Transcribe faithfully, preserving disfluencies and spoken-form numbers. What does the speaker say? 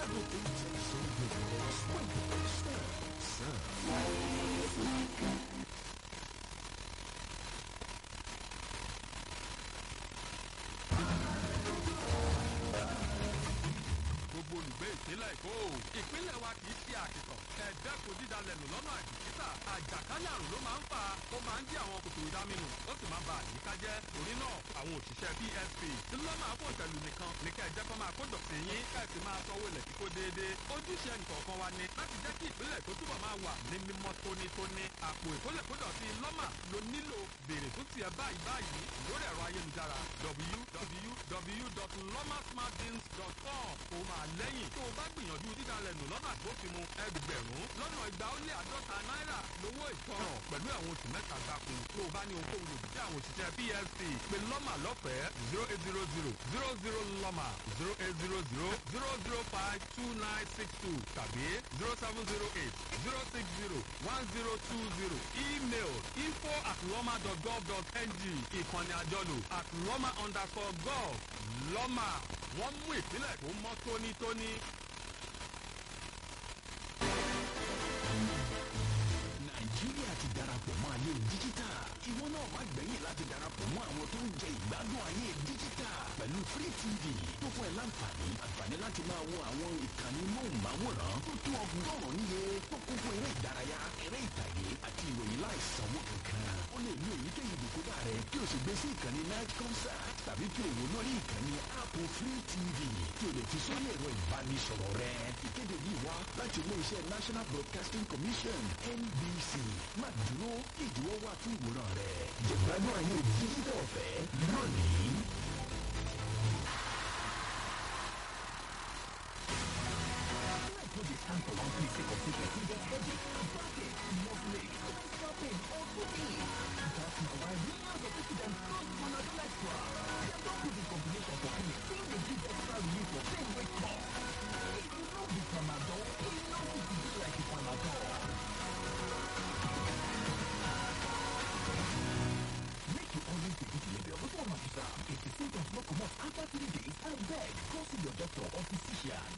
gbádùn. It tastes so good. Sprinkle, stir, serve. Gbogbo olùgbé ìpínlẹ̀ Èkó. Ìpínlẹ̀ wa kì í ṣe àkìtàn. Ẹ̀dẹ́kun dídalẹ̀ nù lọ́nà àìbìkítà. Àjàkálẹ̀ àrùn ló máa ń fà. Ó máa ń dí àwọn kòtò ìdáminù. Ó sì máa ba àyíká jẹ́. Torí náà, àwọn òṣìṣẹ́ P S P tí lọ́nà àpòtẹ̀lù nìkan ní kẹ́ ẹ jẹ́ kó máa kó dọ̀tí yín. Kẹ́ ẹ sì máa sanwó ilẹ̀ kíkó déédéé. Ojúṣe nìkọ̀ọ̀kan wa ni láti jẹ́ kí ìpínlẹ̀ tó túbọ̀ máa wà ní mímọ́ tónítóní. Àpò ìkólẹ̀kódọ̀tí lọ́mà ló nílò. Béèrè fún tiẹ̀ báyìí báyìí lórí ẹ̀rọ ayélujára w w w dot loma smart bins dot com. Ó máa lẹ́yìn tó o bá gbìyànjú dídalẹ̀ nù lọ́nà àgbófinmu ẹgbẹ̀rún lọ́nà ìgbà ó lé àádọ́ta náírà lówó ìtanràn pẹ̀lú àwọn oṣù mẹ́ta gbáko. Tó o bá ní ohunkóhun lòdì sí àwọn òṣìṣẹ́ P S P pé lọ́mà lọ́fẹ̀ẹ́ zero eight zero zero zero zero lọ́mà zero eight zero zero zero zero five two nine six two tàbí zero seven zero eight zero six zero one zero two zero. Email info at loma dot gov dot n g. Ìkànnì àjọlò at loma underscore gov. Lọ́mà wọ́n mú ìpínlẹ̀ tó mọ́ tónítóní. Nàìjíríà ti darapọ̀ mọ́ ayé díjítà. Ìwọ náà má gbẹ̀yìn láti darapọ̀ mọ́ àwọn tó ń jẹ ìgbádùn ayé díjítà pẹ̀lú Free T V tó fún ẹ láǹfààní àǹfààní láti máa wo àwọn ìkànnì móhùnmáwòrán tó tó ọgọ́rùn-ún níye tó kún fún eré ìdárayá, eré ìtàgé àti ìròyìn láìsanwó kankan. O lè lo èyíkéyìí ìdìkúdà rẹ kí o sì gbé sí ìkànnì Night Concert tàbí kí o wò lórí ìkànnì Apple Free T V tí o lè fi sórí ẹ̀rọ ìbánisọ̀rọ̀ rẹ. Ìkéde yìí wá láti ilé iṣẹ́ National Broadcasting Commission N B C. Má dúró kí ìdíwọ́ wà fún ìwòran rẹ̀. Jẹ̀gbádùn ayé díjítà ọ̀fẹ́ lónìí. Stand for one place of ticket to get headache, backache, muscle ache, stomach pain, or fatigue. That's now why millions of people dem trust Panadol Extra. Dem don put the combination for clinic saying dey give extra relief for pain wey come. If you no be Panadol, e no fit be like a Panadol. Make you always dey read the label before una use am. If the symptoms no comot after three days, abeg go see your doctor or physician.